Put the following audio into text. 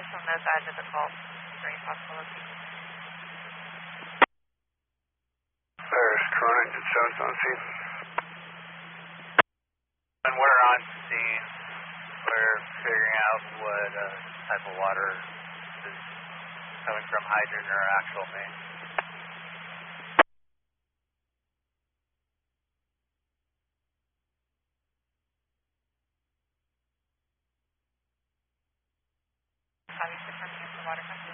from those sides of the fault. Is there any possibility? There's Corona engine 7's on scene. And we're on scene. We're figuring out what type of water is coming from hydrant or actual main. Obviously from here, the water comes